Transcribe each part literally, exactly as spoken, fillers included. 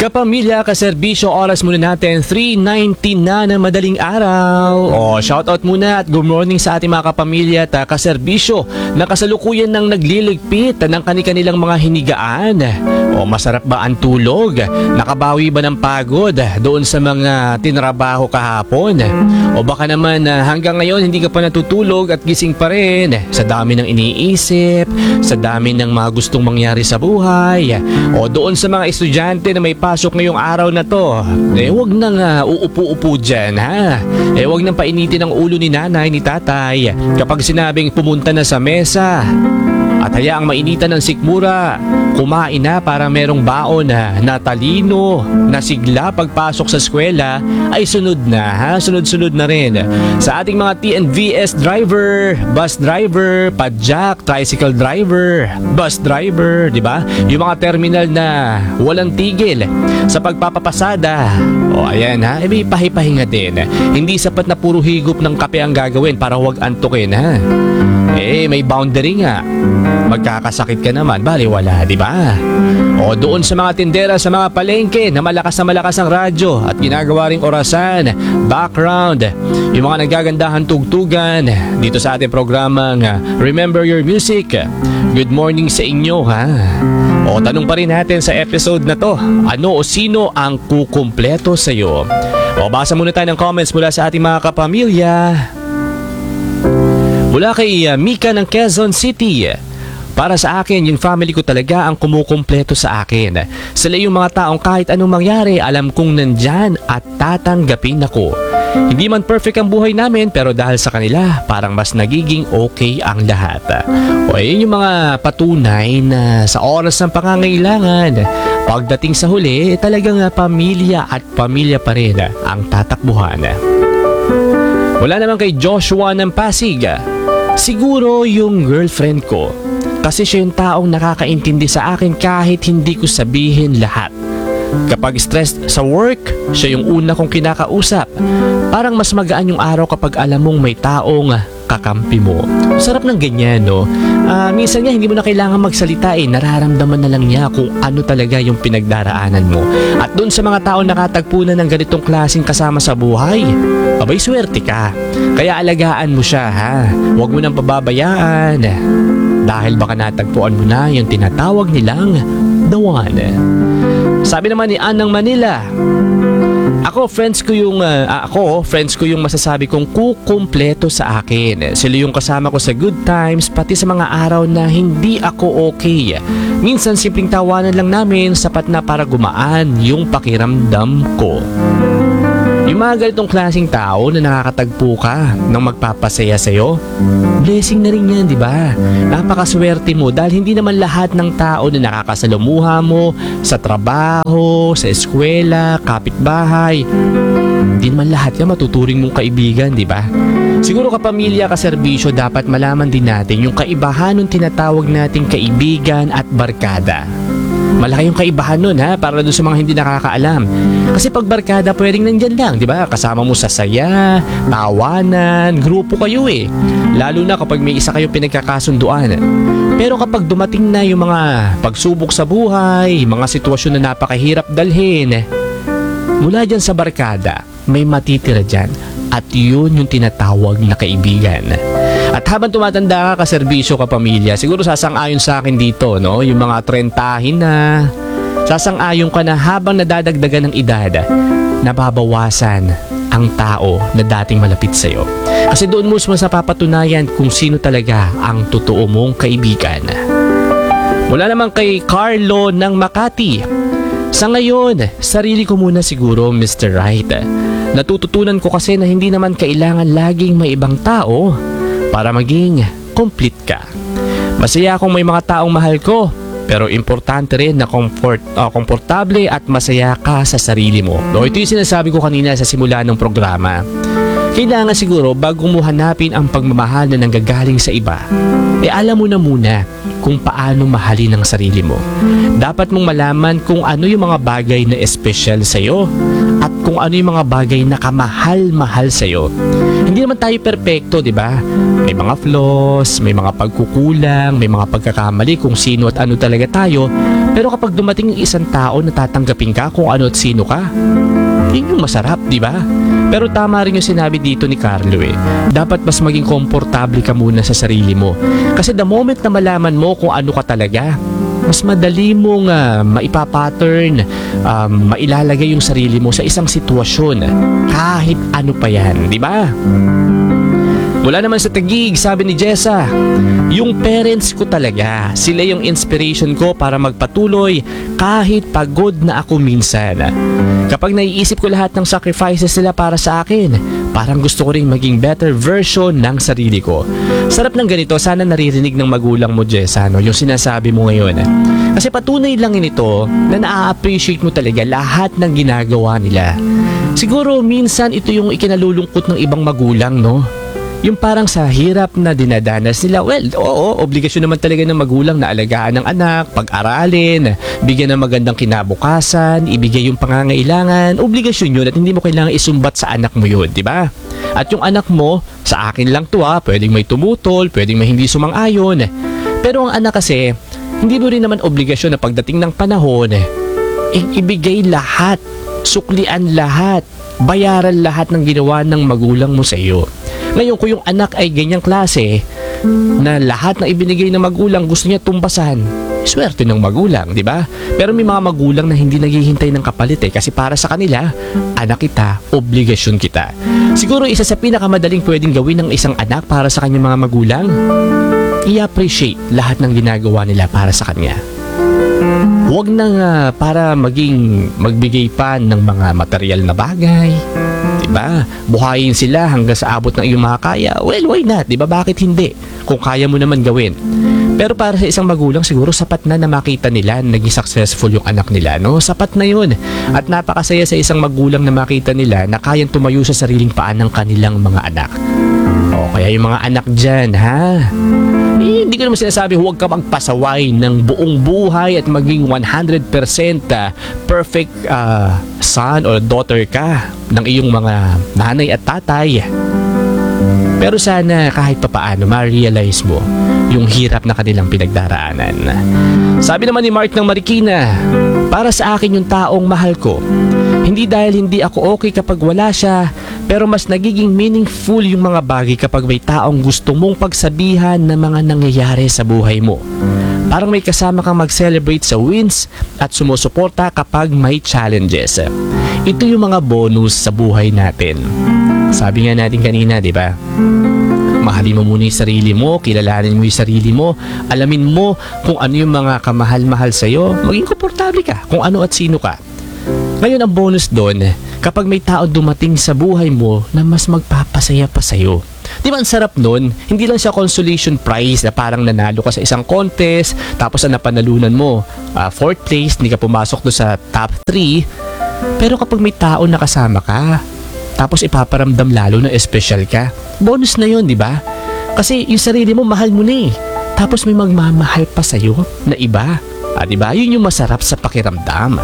Kapamilya, kaserbisyo, oras muna natin three nineteen na ng madaling araw. O, shoutout muna at good morning sa ating mga kapamilya at uh, kaserbisyo na kasalukuyan ng nagliligpit ng kani-kanilang mga hinigaan. O, masarap ba ang tulog? Nakabawi ba ng pagod doon sa mga tinrabaho kahapon? O baka naman uh, hanggang ngayon hindi ka pa natutulog at gising pa rin sa dami ng iniisip, sa dami ng mga gustong mangyari sa buhay. O doon sa mga estudyante na may pasok ngayong araw na to, eh wag nang uh, uupo-upo dyan, ha? Eh wag nang painitin ang ulo ni nanay, ni tatay kapag sinabing pumunta na sa mesa. At hayaang mainitan ng sikmura, kumain na para merong baon na, na talino, na sigla pagpasok sa eskwela ay sunod na, ha? Sunod-sunod na rin. Sa ating mga T N V S driver, bus driver, padjak, tricycle driver, bus driver, di ba? Yung mga terminal na walang tigil sa pagpapapasada. O ayan, ha? E may pahipahinga din. Hindi sapat na puro higup ng kape ang gagawin para huwag antukin, ha? Eh, may boundary nga. Magkakasakit ka naman, bali wala, di ba? O doon sa mga tindera sa mga palengke na malakas na malakas ang radyo at ginagawa ring orasan, background, yung mga nagagandahan tugtugan dito sa ating programang Remember Your Music. Good morning sa inyo, ha? O tanong pa rin natin sa episode na to, ano o sino ang kukumpleto sa'yo? O basa muna tayo ng comments mula sa ating mga kapamilya. Mula kay uh, Mika ng Quezon City. Para sa akin, yung family ko talaga ang kumukumpleto sa akin. Sila yung mga taong kahit anong mangyari, alam kong nandyan at tatanggapin ako. Hindi man perfect ang buhay namin, pero dahil sa kanila, parang mas nagiging okay ang lahat. O yun yung mga patunay na sa oras ng pangangailangan, pagdating sa huli, talagang pamilya at pamilya pa rin ang tatakbuhan. Wala naman kay Joshua ng Pasig. Siguro yung girlfriend ko. Kasi siya yung taong nakakaintindi sa akin kahit hindi ko sabihin lahat. Kapag stressed sa work, siya yung una kong kinakausap. Parang mas magaan yung araw kapag alam mong may taong kakampi mo. Sarap ng ganyan, no? Uh, minsan nga hindi mo na kailangan magsalita eh. Nararamdaman na lang niya kung ano talaga yung pinagdaraanan mo. At doon sa mga taong nakatagpo na ng ganitong klaseng kasama sa buhay, abay swerte ka. Kaya alagaan mo siya, ha? Huwag mo nang pababayaan. Dahil baka natagpuan mo na yung tinatawag nilang the one. Sabi naman ni Ann ng Manila, Ako, friends ko yung uh, ako, friends ko yung masasabi kong kukumpleto sa akin. Sila yung kasama ko sa good times, pati sa mga araw na hindi ako okay. Minsan simpleng tawanan lang namin, sapat na para gumaan yung pakiramdam ko. Yung mga ganitong klaseng tao na nakakatagpo ka ng magpapasaya sa'yo, blessing na rin yan, di ba? Napakaswerte mo dahil hindi naman lahat ng tao na nakakasalumuha mo sa trabaho, sa eskwela, kapitbahay, hindi naman lahat yan matuturing mong kaibigan, di ba? Siguro kapamilya, kaserbisyo, dapat malaman din natin yung kaibahan ng tinatawag nating kaibigan at barkada. Malaki yung kaibahan nun, ha, para doon sa mga hindi nakakaalam. Kasi pag barkada, pwedeng nandyan lang, di ba? Kasama mo sa saya, tawanan, grupo kayo eh. Lalo na kapag may isa kayo pinagkakasunduan. Pero kapag dumating na yung mga pagsubok sa buhay, mga sitwasyon na napakahirap dalhin, mula dyan sa barkada, may matitira dyan. At yun yung tinatawag na kaibigan. At habang tumatanda ka, kaserbisyo, kapamilya, siguro sasang-ayon sa akin dito, no? Yung mga trentahin na, sasang-ayon ka na habang nadadagdagan ng edad, nababawasan ang tao na dating malapit sa'yo. Kasi doon mo sa papatunayan kung sino talaga ang totoo mong kaibigan. Mula naman kay Carlo ng Makati. Sa ngayon, sarili ko muna siguro, Mister Right. Natututunan ko kasi na hindi naman kailangan laging may ibang tao para maging complete ka. Masaya akong may mga taong mahal ko, pero importante rin na comfort, uh, komportable at masaya ka sa sarili mo. No, ito yung sinasabi ko kanina sa simula ng programa. Kailangan siguro bago mo hanapin ang pagmamahal na nanggagaling sa iba, eh alam mo na muna kung paano mahalin ang sarili mo. Dapat mong malaman kung ano yung mga bagay na espesyal sa'yo at kung ano yung mga bagay na kamahal-mahal sa'yo. Hindi naman tayo perpekto, di ba? May mga flaws, may mga pagkukulang, may mga pagkakamali kung sino at ano talaga tayo. Pero kapag dumating yung isang tao na tatanggapin ka kung ano at sino ka, yun yung masarap, di ba? Pero tama rin yung sinabi dito ni Carlo eh. Dapat mas maging komportable ka muna sa sarili mo. Kasi the moment na malaman mo kung ano ka talaga, mas madali mong uh, maipapattern, um, mailalagay yung sarili mo sa isang sitwasyon. Kahit ano pa yan, di ba? Wala naman sa tagig, sabi ni Jessa. Yung parents ko talaga, sila yung inspiration ko para magpatuloy kahit pagod na ako minsan. Kapag naiisip ko lahat ng sacrifices nila para sa akin, parang gusto ko rin maging better version ng sarili ko. Sarap ng ganito, sana naririnig ng magulang mo, Jessa, no? Yung sinasabi mo ngayon. Kasi patunay lang ito na na-appreciate mo talaga lahat ng ginagawa nila. Siguro minsan ito yung ikinalulungkot ng ibang magulang, no? Yung parang sa hirap na dinadanas nila, well, oo, obligasyon naman talaga ng magulang na alagaan ng anak, pag-aralin, bigyan ng magandang kinabukasan, ibigay yung pangangailangan, obligasyon yun at hindi mo kailangan isumbat sa anak mo yun, di ba? At yung anak mo, sa akin lang to ha, pwedeng may tumutol, pwedeng may hindi sumang-ayon. Pero ang anak kasi, hindi mo rin naman obligasyon na pagdating ng panahon, i- ibigay lahat, suklian lahat, bayaran lahat ng ginawa ng magulang mo sa iyo. Ngayon, kung yung anak ay ganyang klase na lahat na ibinigay ng magulang gusto niya tumbasan, swerte ng magulang, di ba? Pero may mga magulang na hindi naghihintay ng kapalit eh, kasi para sa kanila, anak kita, obligasyon kita. Siguro isa sa pinakamadaling pwedeng gawin ng isang anak para sa kanyang mga magulang, i-appreciate lahat ng ginagawa nila para sa kanya. Huwag nang uh, para maging magbigay pa ng mga material na bagay. Diba? Buhayin sila hanggang sa abot ng iyong makakaya. Well, why not? Diba? Bakit hindi? Kung kaya mo naman gawin. Pero para sa isang magulang, siguro sapat na na makita nila na naging successful yung anak nila, no? Sapat na yun. At napakasaya sa isang magulang na makita nila na kayang tumayo sa sariling paa ng kanilang mga anak. O kaya yung mga anak dyan, ha? Eh, hindi ko naman sinasabi huwag ka magpasaway ng buong buhay at maging one hundred percent uh, perfect uh, son or daughter ka ng iyong mga nanay at tatay. Pero sana kahit papaano ma-realize mo yung hirap na kanilang pinagdaraanan. Sabi naman ni Mark ng Marikina, para sa akin yung taong mahal ko. Hindi dahil hindi ako okay kapag wala siya, pero mas nagiging meaningful yung mga bagay kapag may taong gusto mong pagsabihan ng mga nangyayari sa buhay mo. Parang may kasama kang mag-celebrate sa wins at sumusuporta kapag may challenges. Ito yung mga bonus sa buhay natin. Sabi nga natin kanina, di ba? Mahalin mo muna yung sarili mo, kilalanin mo yung sarili mo, alamin mo kung ano yung mga kamahal-mahal sa'yo, maging komportable ka kung ano at sino ka. Ngayon ang bonus doon, kapag may tao dumating sa buhay mo na mas magpapasaya pa sa'yo. Di ba ang sarap nun? Hindi lang siya consolation prize na parang nanalo ka sa isang contest, tapos ang napanalunan mo, uh, fourth place, hindi ka pumasok doon sa top three. Pero kapag may tao na kasama ka, tapos ipaparamdam lalo na espesyal ka, bonus na yun, di ba? Kasi yung sarili mo, mahal mo na eh. Tapos may magmamahal pa sa'yo na iba. Ah, di ba? Yun yung masarap sa pakiramdam.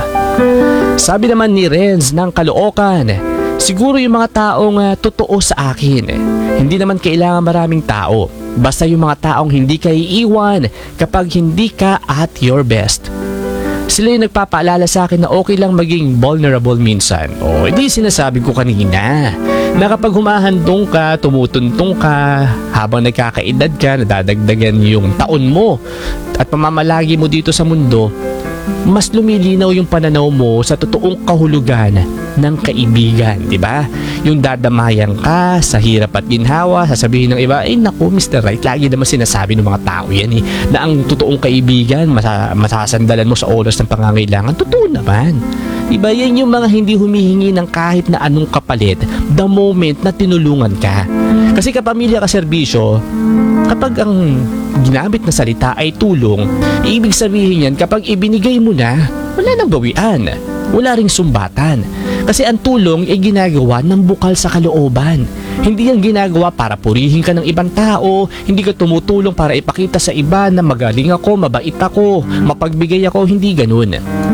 Sabi naman ni Renz ng Caloocan, siguro yung mga taong uh, totoo sa akin. Hindi naman kailangan maraming tao. Basta yung mga taong hindi ka iiwan kapag hindi ka at your best. Sila yung nagpapaalala sa akin na okay lang maging vulnerable minsan. O, hindi sinasabi ko kanina na kapag humahandong ka, tumutuntong ka, habang nagkakaedad ka, nadadagdagan yung taon mo at pamamalagi mo dito sa mundo, mas lumilinaw yung pananaw mo sa totoong kahulugan ng kaibigan, di ba? Yung dadamayan ka sa hirap at ginhawa, sasabihin ng iba, eh naku, Mister Right, lagi naman sinasabi ng mga tao yan eh, na ang totoong kaibigan, masa- masasandalan mo sa oras ng pangangailangan. Totoo naman. Diba, yan yung mga hindi humihingi ng kahit na anong kapalit the moment na tinulungan ka. Kasi kapamilya ka serbisyo, kapag ang ginamit na salita ay tulong, ibig sabihin yan kapag ibinigay mo na, wala nang bawian, wala ring sumbatan. Kasi ang tulong ay ginagawa ng bukal sa kalooban. Hindi yan ginagawa para purihin ka ng ibang tao, hindi ka tumutulong para ipakita sa iba na magaling ako, mabait ako, mapagbigay ako, hindi ganun.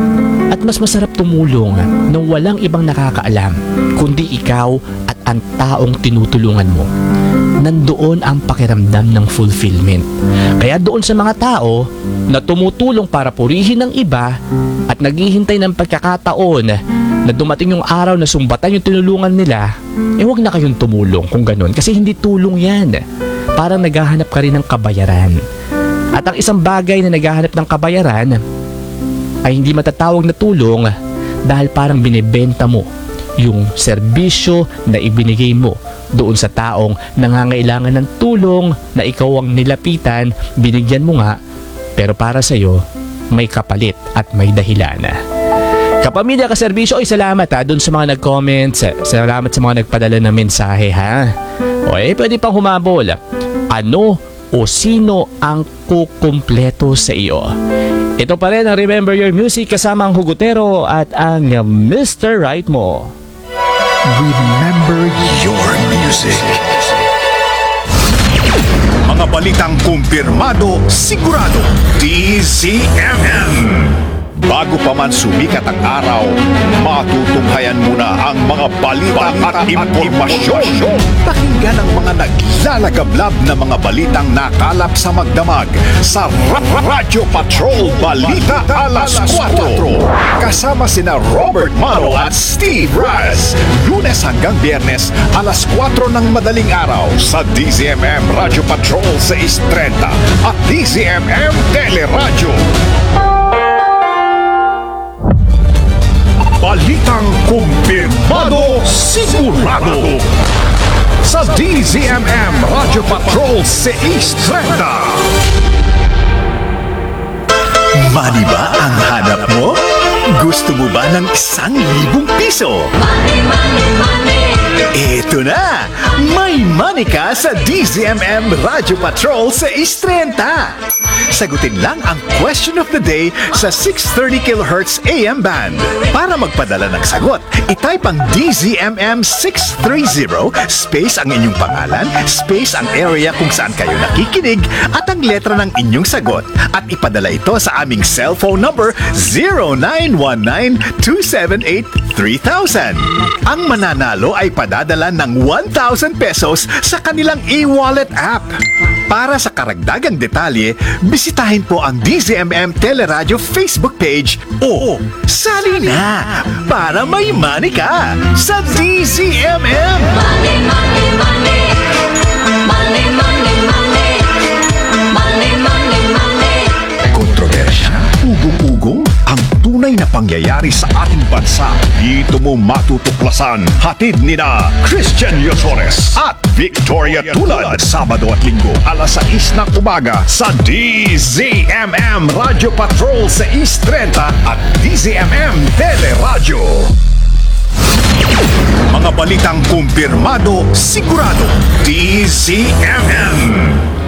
At mas masarap tumulong nang walang ibang nakakaalam, kundi ikaw at ang taong tinutulungan mo. Nandoon ang pakiramdam ng fulfillment. Kaya doon sa mga tao na tumutulong para purihin ng iba at naghihintay ng pagkakataon na dumating yung araw na sumbatan yung tinulungan nila, eh wag na kayong tumulong kung ganun, kasi hindi tulong yan. Parang naghahanap ka rin ng kabayaran. At ang isang bagay na naghahanap ng kabayaran ay hindi matatawag na tulong dahil parang binibenta mo yung serbisyo na ibinigay mo doon sa taong nangangailangan ng tulong na ikaw ang nilapitan, binigyan mo nga, pero para sa'yo may kapalit at may dahilan. Kapamilya, kaserbisyo, ay salamat ha doon sa mga nag-comments, salamat sa mga nagpadala ng mensahe ha. O eh, pwede pang humabol. Ano o sino ang kukumpleto sa iyo? Ito pa rin ang Remember Your Music kasama ang Hugotero at ang mister Right mo. Remember your music. Mga balitang kumpirmado, sigurado, D Z M M. Bago pa man sumikat ang araw, matutunghayan muna ang mga balita at impormasyon. Pakinggan ang mga naglalagablab na mga balitang nakalap sa magdamag sa Radyo Patrol Balita Alas kwatro. Kasama sina Robert Maro at Steve Raz. Lunes hanggang Biyernes, alas kwatro ng madaling araw sa D Z M M Radyo Patrol six thirty at D Z M M Teleradyo. Balitang kumpirmado, sigurado sa D Z M M Radyo Patrol six thirty. Money ba ang hanap mo? Gusto mo ba ng isang libong piso? Money, money, money! Eto na! May money ka sa D Z M M Radyo Patrol six thirty. Sagutin lang ang question of the day sa six thirty kilohertz A M band. Para magpadala ng sagot, itype ang D Z M M six thirty, space ang inyong pangalan, space ang area kung saan kayo nakikinig, at ang letra ng inyong sagot. At ipadala ito sa aming cellphone number zero nine one nine two seven eight three thousand. Ang mananalo ay padadala ng one thousand pesos sa kanilang e-wallet app. Para sa karagdagang detalye, bisitahin po ang D Z M M Teleradyo Facebook page o sali na para may money ka sa D Z M M. Money, money, money! Money, money, money! Money, money, money! Kontrobersya, ugong-ugong, ang tunay na pangyayari sa ating bansa. Dito mo matutuklasan. Hatid ni na Christian Yosores at Victoria Tulad. Sabado at Linggo, alas sais ng umaga sa D Z M M Radyo Patrol six thirty at D Z M M Teleradyo. Mga balitang kumpirmado, sigurado, D Z M M.